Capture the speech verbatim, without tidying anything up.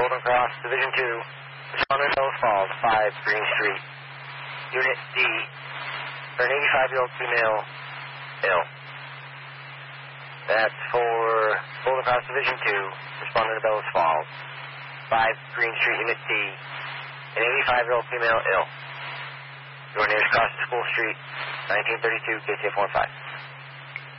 Golden Cross, Division two, responding to Bellows Falls, five Green Street. Unit D, for an eighty-five-year-old female, ill. That's for Golden Cross Division two, responding to Bellows Falls, five Green Street, Unit D, an eighty-five-year-old female, ill. Your nearest cross is School Street, nineteen thirty-two, K T F one five.